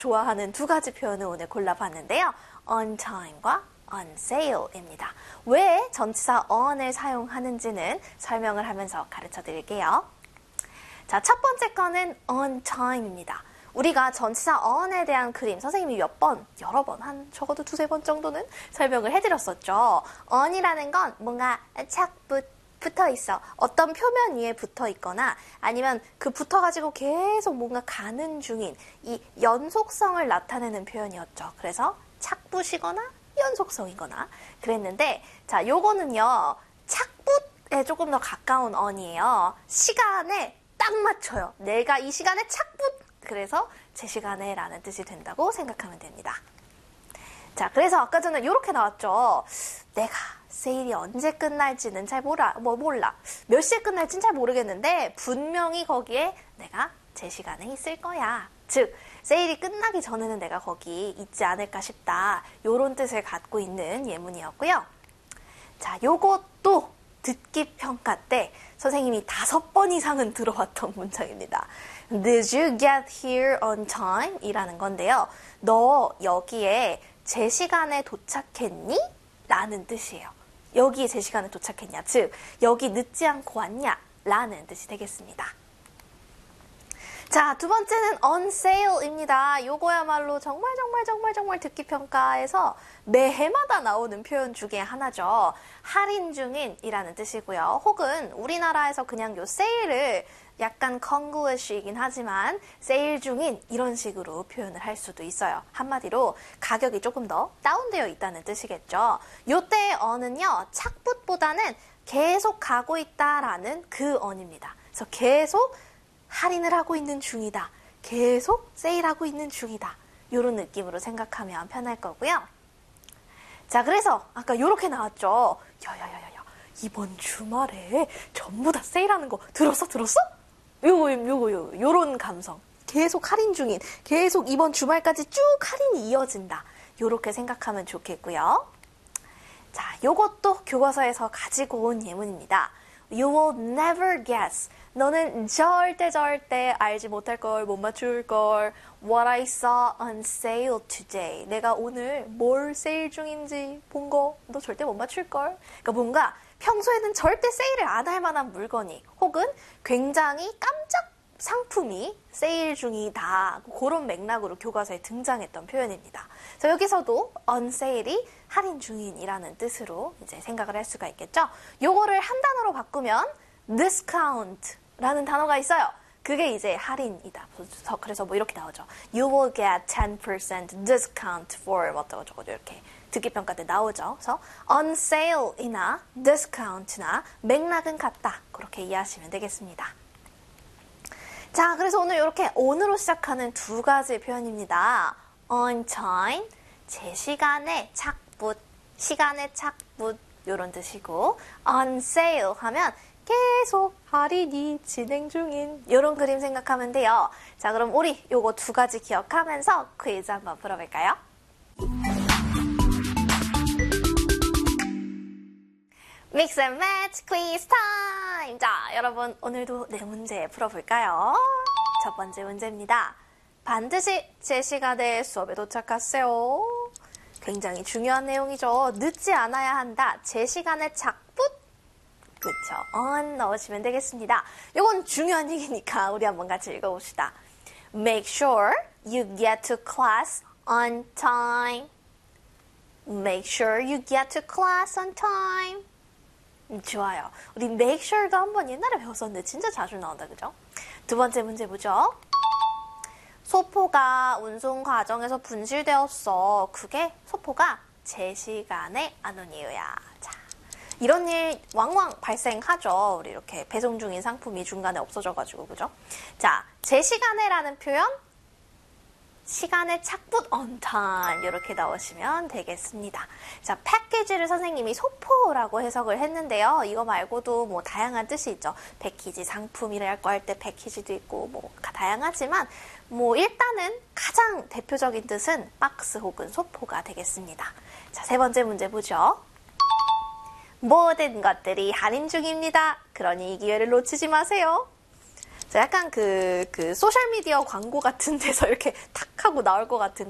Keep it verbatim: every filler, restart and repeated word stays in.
좋아하는 두 가지 표현을 오늘 골라봤는데요. on time과 on sale입니다. 왜 전치사 on을 사용하는지는 설명을 하면서 가르쳐 드릴게요. 자, 첫 번째 거는 on time입니다. 우리가 전치사 on에 대한 그림 선생님이 몇 번, 여러 번, 한 적어도 두세 번 정도는 설명을 해드렸었죠. on이라는 건 뭔가 착 붙어 있어. 어떤 표면 위에 붙어 있거나 아니면 그 붙어가지고 계속 뭔가 가는 중인 이 연속성을 나타내는 표현이었죠. 그래서 착붙이거나 연속성이거나 그랬는데, 자, 요거는요, 착붙에 조금 더 가까운 on이에요. 시간에 딱 맞춰요. 내가 이 시간에 착붙! 그래서 제 시간에 라는 뜻이 된다고 생각하면 됩니다. 자, 그래서 아까 전에 이렇게 나왔죠. 내가 세일이 언제 끝날지는 잘 몰라, 뭐 몰라. 몇 시에 끝날지는 잘 모르겠는데 분명히 거기에 내가 제 시간에 있을 거야. 즉, 세일이 끝나기 전에는 내가 거기 있지 않을까 싶다. 요런 뜻을 갖고 있는 예문이었고요. 자, 요것도 듣기 평가 때 선생님이 다섯 번 이상은 들어왔던 문장입니다. Did you get here on time? 이라는 건데요. 너 여기에 제 시간에 도착했니? 라는 뜻이에요. 여기에 제 시간에 도착했냐? 즉, 여기 늦지 않고 왔냐? 라는 뜻이 되겠습니다. 자, 두 번째는 on sale입니다. 요거야말로 정말 정말 정말 정말 듣기 평가에서 매해마다 나오는 표현 중에 하나죠. 할인 중인이라는 뜻이고요. 혹은 우리나라에서 그냥 요 세일을 약간 congruish이긴 하지만 세일 중인 이런 식으로 표현을 할 수도 있어요. 한마디로 가격이 조금 더 다운되어 있다는 뜻이겠죠. 요때의 on은요, 착붙보다는 계속 가고 있다라는 그 on입니다. 그래서 계속 할인을 하고 있는 중이다. 계속 세일하고 있는 중이다. 이런 느낌으로 생각하면 편할 거고요. 자, 그래서 아까 이렇게 나왔죠. 야야야야야, 이번 주말에 전부 다 세일하는 거 들었어? 들었어? 요거 요거 요거 요런 감성. 계속 할인 중인, 계속 이번 주말까지 쭉 할인이 이어진다. 요렇게 생각하면 좋겠고요. 자, 요것도 교과서에서 가지고 온 예문입니다. You will never guess. 너는 절대 절대 알지 못할 걸, 못 맞출 걸. What I saw on sale today. 내가 오늘 뭘 세일 중인지 본 거 너 절대 못 맞출 걸. 그러니까 뭔가 평소에는 절대 세일을 안 할 만한 물건이 혹은 굉장히 깜짝 상품이 세일 중이다. 그런 맥락으로 교과서에 등장했던 표현입니다. 그래서 여기서도 on sale이 할인 중인이라는 뜻으로 이제 생각을 할 수가 있겠죠. 요거를 한 단어로 바꾸면 discount라는 단어가 있어요. 그게 이제 할인이다. 그래서 뭐 이렇게 나오죠. You will get ten percent discount for 어쩌고 저쩌고 이렇게 듣기평가 때 나오죠. 그래서 on sale이나 discount나 맥락은 같다. 그렇게 이해하시면 되겠습니다. 자, 그래서 오늘 이렇게 on으로 시작하는 두 가지 표현입니다. on time, 제 시간에 착붙, 시간에 착붙 이런 뜻이고, on sale 하면 계속 할인이 진행 중인 이런 그림 생각하면 돼요. 자, 그럼 우리 요거 두 가지 기억하면서 퀴즈 한번 풀어볼까요? Mix and Match 퀴즈 타임! 자, 여러분 오늘도 네 문제 풀어볼까요? 첫 번째 문제입니다. 반드시 제 시간에 수업에 도착하세요. 굉장히 중요한 내용이죠. 늦지 않아야 한다. 제 시간에 착붙. 그쵸. on 넣으시면 되겠습니다. 이건 중요한 얘기니까 우리 한번 같이 읽어봅시다. Make sure you get to class on time. Make sure you get to class on time. 음, 좋아요. 우리 make sure도 한번 옛날에 배웠었는데 진짜 자주 나온다, 그죠? 두 번째 문제 보죠. 소포가 운송 과정에서 분실되었어. 그게 소포가 제 시간에 안 온 이유야. 자, 이런 일 왕왕 발생하죠. 우리 이렇게 배송 중인 상품이 중간에 없어져가지고, 그죠? 자, 제 시간에라는 표현, 시간에 착붙 on time 이렇게 넣으시면 되겠습니다. 자, 패키지를 선생님이 소포라고 해석을 했는데요. 이거 말고도 뭐 다양한 뜻이 있죠. 패키지 상품이라고 할 때 패키지도 있고 뭐 다양하지만 뭐 일단은 가장 대표적인 뜻은 박스 혹은 소포가 되겠습니다. 자, 세 번째 문제 보죠. 모든 것들이 할인 중입니다. 그러니 이 기회를 놓치지 마세요. 약간 그, 그 소셜미디어 광고 같은 데서 이렇게 탁 하고 나올 것 같은